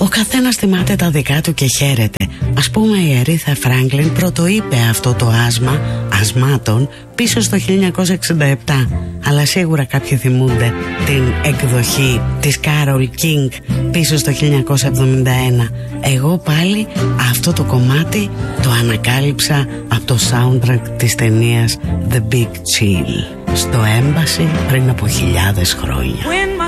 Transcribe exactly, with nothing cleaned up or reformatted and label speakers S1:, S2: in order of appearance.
S1: καθένας θυμάται τα δικά του και χαίρεται. Ας πούμε η Αρίθα Φράγκλιν πρωτοείπε αυτό το άσμα ασμάτων πίσω στο χίλια εννιακόσια εξήντα επτά. Αλλά σίγουρα κάποιοι θυμούνται την εκδοχή της Κάρολ Κίνγκ πίσω στο χίλια εννιακόσια εβδομήντα ένα. Εγώ πάλι αυτό το κομμάτι το ανακάλυψα από το soundtrack της ταινίας The Big Chill στο Embassy πριν από χιλιάδες χρόνια.
S2: When my